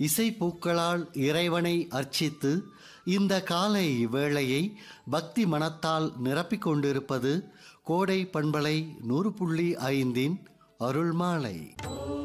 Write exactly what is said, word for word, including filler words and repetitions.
இசைப்பூக்களால் இறைவனை அர்ச்சித்து இந்த காலை வேளையை பக்தி மனத்தால் நிரப்பிக் கொண்டிருப்பது கோடை பண்பலை நூறு புள்ளி ஐந்தின் அருள்மாலை.